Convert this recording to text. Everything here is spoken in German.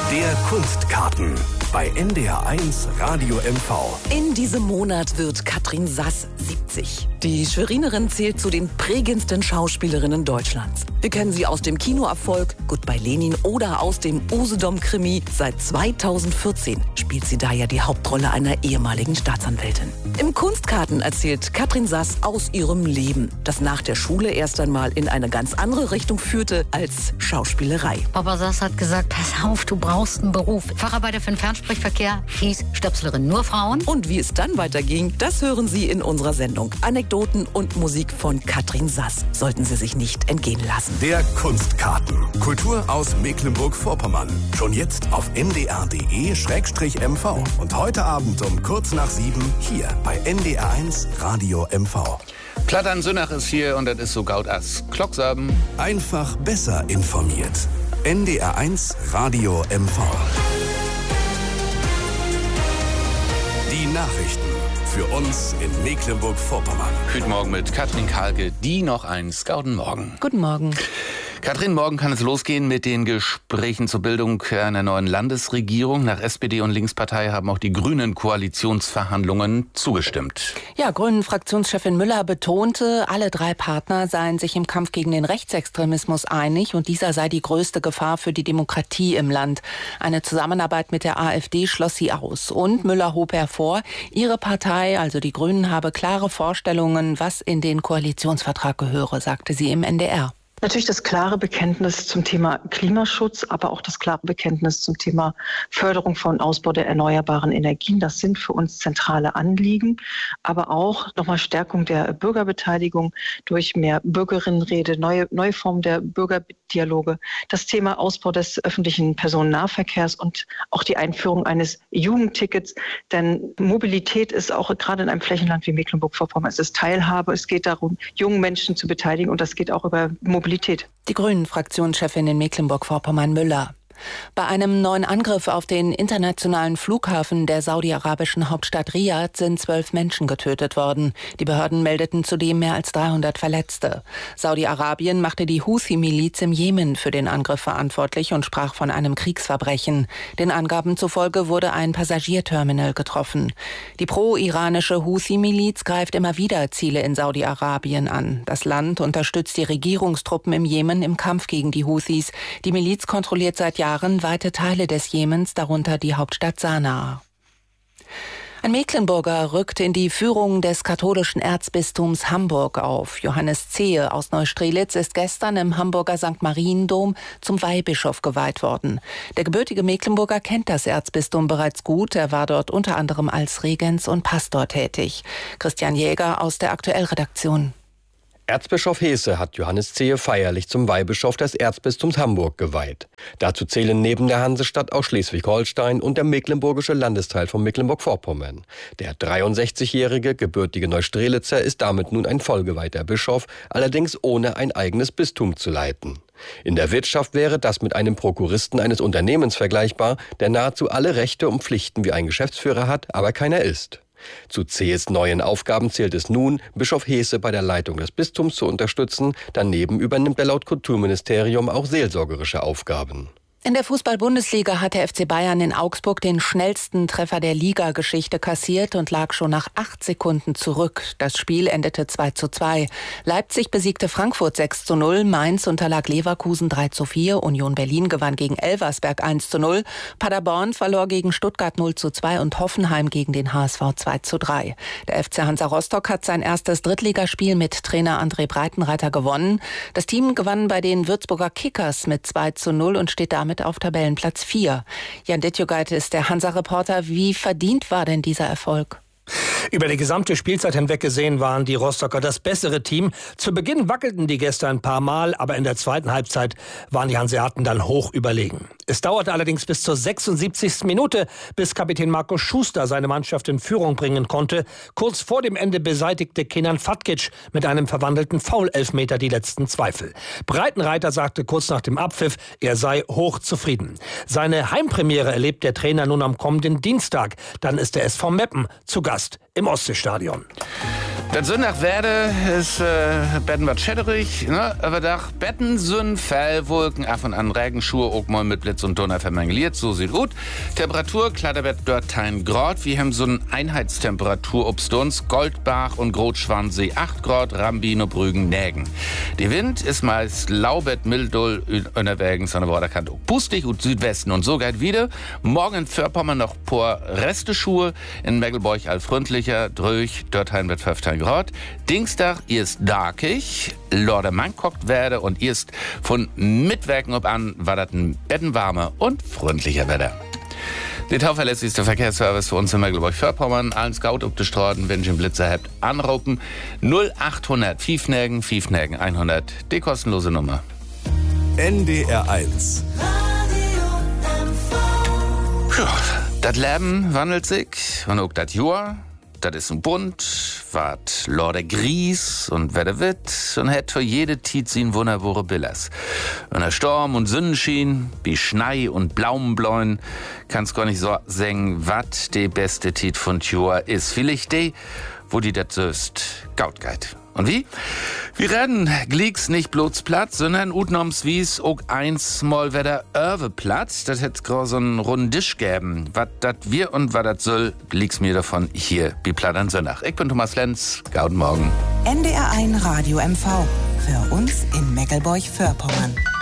Der Kunstkarten bei NDR1 Radio MV. In diesem Monat wird Katrin Sass 70. Die Schwerinerin zählt zu den prägendsten Schauspielerinnen Deutschlands. Wir kennen sie aus dem Kinoerfolg Goodbye Lenin oder aus dem Usedom-Krimi. Seit 2014 spielt sie da ja die Hauptrolle einer ehemaligen Staatsanwältin. Im Kunstkarten erzählt Katrin Sass aus ihrem Leben, das nach der Schule erst einmal in eine ganz andere Richtung führte als Schauspielerei. Papa Sass hat gesagt, pass auf, du brauchst einen Beruf. Facharbeiter für den Fernsprechverkehr hieß Stöpslerin nur Frauen. Und wie es dann weiterging, das hören Sie in unserer Sendung. Anekdoten und Musik von Katrin Sass sollten Sie sich nicht entgehen lassen. Der Kunstkarten. Kultur aus Mecklenburg-Vorpommern. Schon jetzt auf ndr.de/mv. Und heute Abend um kurz nach 7 hier bei NDR1 Radio MV. Plattern Sünnach ist hier und das ist so gaut as Klocksaben. Einfach besser informiert. NDR1 Radio MV. Die Nachrichten für uns in Mecklenburg-Vorpommern. Guten Morgen mit Katrin Kahlke, die noch eins. Guten Morgen. Guten Morgen. Katrin, morgen kann es losgehen mit den Gesprächen zur Bildung einer neuen Landesregierung. Nach SPD und Linkspartei haben auch die Grünen Koalitionsverhandlungen zugestimmt. Ja, Grünen-Fraktionschefin Müller betonte, alle drei Partner seien sich im Kampf gegen den Rechtsextremismus einig und dieser sei die größte Gefahr für die Demokratie im Land. Eine Zusammenarbeit mit der AfD schloss sie aus. Und Müller hob hervor, ihre Partei, also die Grünen, habe klare Vorstellungen, was in den Koalitionsvertrag gehöre, sagte sie im NDR. Natürlich das klare Bekenntnis zum Thema Klimaschutz, aber auch das klare Bekenntnis zum Thema Förderung von Ausbau der erneuerbaren Energien. Das sind für uns zentrale Anliegen, aber auch nochmal Stärkung der Bürgerbeteiligung durch mehr Bürgerinnenrede, neue Formen der Bürgerdialoge, das Thema Ausbau des öffentlichen Personennahverkehrs und auch die Einführung eines Jugendtickets. Denn Mobilität ist auch gerade in einem Flächenland wie Mecklenburg-Vorpommern, es ist Teilhabe, es geht darum, jungen Menschen zu beteiligen und das geht auch über Mobilität. Die Grünen-Fraktionschefin in Mecklenburg-Vorpommern Müller. Bei einem neuen Angriff auf den internationalen Flughafen der saudi-arabischen Hauptstadt Riad sind 12 Menschen getötet worden. Die Behörden meldeten zudem mehr als 300 Verletzte. Saudi-Arabien machte die Houthi-Miliz im Jemen für den Angriff verantwortlich und sprach von einem Kriegsverbrechen. Den Angaben zufolge wurde ein Passagierterminal getroffen. Die pro-iranische Houthi-Miliz greift immer wieder Ziele in Saudi-Arabien an. Das Land unterstützt die Regierungstruppen im Jemen im Kampf gegen die Houthis. Die Miliz kontrolliert seit Jahren weite Teile des Jemens, darunter die Hauptstadt Sanaa. Ein Mecklenburger rückt in die Führung des katholischen Erzbistums Hamburg auf. Johannes Zehe aus Neustrelitz ist gestern im Hamburger St. Mariendom zum Weihbischof geweiht worden. Der gebürtige Mecklenburger kennt das Erzbistum bereits gut. Er war dort unter anderem als Regens und Pastor tätig. Christian Jäger aus der Aktuellredaktion. Erzbischof Heese hat Johannes Zehe feierlich zum Weihbischof des Erzbistums Hamburg geweiht. Dazu zählen neben der Hansestadt auch Schleswig-Holstein und der mecklenburgische Landesteil von Mecklenburg-Vorpommern. Der 63-jährige gebürtige Neustrelitzer ist damit nun ein vollgeweihter Bischof, allerdings ohne ein eigenes Bistum zu leiten. In der Wirtschaft wäre das mit einem Prokuristen eines Unternehmens vergleichbar, der nahezu alle Rechte und Pflichten wie ein Geschäftsführer hat, aber keiner ist. Zu Zehes neuen Aufgaben zählt es nun, Bischof Heese bei der Leitung des Bistums zu unterstützen. Daneben übernimmt er laut Kulturministerium auch seelsorgerische Aufgaben. In der Fußball-Bundesliga hat der FC Bayern in Augsburg den schnellsten Treffer der Liga-Geschichte kassiert und lag schon nach 8 Sekunden zurück. Das Spiel endete 2:2. Leipzig besiegte Frankfurt 6:0, Mainz unterlag Leverkusen 3:4, Union Berlin gewann gegen Elversberg 1:0, Paderborn verlor gegen Stuttgart 0:2 und Hoffenheim gegen den HSV 2:3. Der FC Hansa Rostock hat sein erstes Drittligaspiel mit Trainer André Breitenreiter gewonnen. Das Team gewann bei den Würzburger Kickers mit 2:0 und steht damit auf Tabellenplatz 4. Jan Dittjogait ist der Hansa-Reporter. Wie verdient war denn dieser Erfolg? Über die gesamte Spielzeit hinweg gesehen waren die Rostocker das bessere Team. Zu Beginn wackelten die Gäste ein paar Mal, aber in der zweiten Halbzeit waren die Hanseaten dann hoch überlegen. Es dauerte allerdings bis zur 76. Minute, bis Kapitän Marco Schuster seine Mannschaft in Führung bringen konnte. Kurz vor dem Ende beseitigte Kenan Fatkic mit einem verwandelten Foul-Elfmeter die letzten Zweifel. Breitenreiter sagte kurz nach dem Abpfiff, er sei hochzufrieden. Seine Heimpremiere erlebt der Trainer nun am kommenden Dienstag. Dann ist der SV Meppen zu Gast im Ostseestadion. Das Sonntag werde ist Betten wat schädderig, ne? Aber Dach Betten sind Fellwolken, ab und an Regenschuhe, auch mal mit Blitz und Donner vermangeliert, so sieht gut. Temperatur, Kleiderbett dort 10 Grad, wir haben so eine Einheitstemperatur obstons, Goldbach und Grotschwansee 8 Grad, Rambino, Brügen, Nägen. Die Wind ist meist laubet, mildull, unterwegs an der Borderkante. Pustig und Südwesten und so geht wieder. Morgen in Vorpommern noch paar Resteschuhe, in Meggelborg allfreundlicher, dröch, dort wird 15 Grad. Dienstag ist darkig, Lorde Mangkocht werde und erst von Mittwerken ob an war das ein bettenwarmer und freundlicher Wetter. Der tauverlässigste Verkehrsservice für uns in Mecklenburg-Vorpommern. Allen Scout ob die Straßen, wenn ihr einen Blitzer habt, anrufen. 0800 Fiefnägen 100. Die kostenlose Nummer. NDR 1. Das Leben wandelt sich und auch das Jahr. Das ist ein Bund, wat Lorde Gries und wer der Witt und hätt für jede Tiet sin wunderbare Billers. Und der Sturm und Sonnenschien, wie Schnei und Blaumenbläuen, kann's gar nicht so sagen, wat de beste Tiet von Tjur ist. Vielleicht de, wo die dat söst, gautgeit. Und wie? Wir reden Glicks nicht bloß Platz, sondern utnomswies auch eins mal wieder Örve Platz. Das hätt grau so einen runden Tisch gäben. Wat dat wir und wat dat soll, Glicks mir davon hier, wie Plattern Sönnach. Ich bin Thomas Lenz, guten Morgen. NDR 1 Radio MV. Für uns in Meckelborch-Vorpommern.